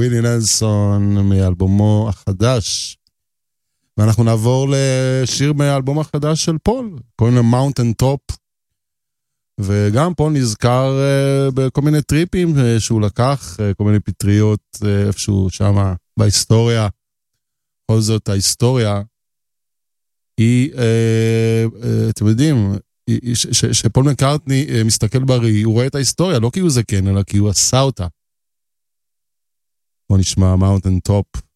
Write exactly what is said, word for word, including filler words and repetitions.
ווילי נלסון מאלבומו החדש. ואנחנו נעבור לשיר מאלבום החדש של פול, קוראים לו Mountain Top. וגם פול נזכר בכל מיני טריפים שהוא לקח, כל מיני פטריות איפשהו שם בהיסטוריה. בכל זאת ההיסטוריה היא, אתם יודעים, שפול מקארטני מסתכל בראי, הוא רואה את ההיסטוריה, לא כי הוא זקן, אלא כי הוא עשה אותה. בוא נשמע Mountain Top.